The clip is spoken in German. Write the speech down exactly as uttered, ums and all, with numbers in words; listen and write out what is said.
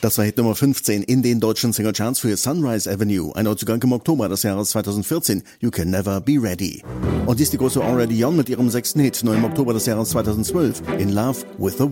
Das war Hit Nummer fünfzehn in den deutschen Singlecharts für Sunrise Avenue, ein Neuzugang im Oktober des Jahres zweitausendvierzehn, You Can Never Be Ready. Und dies die große Already On mit ihrem sechsten Hit, neu im Oktober des Jahres zweitausendzwölf, In Love with the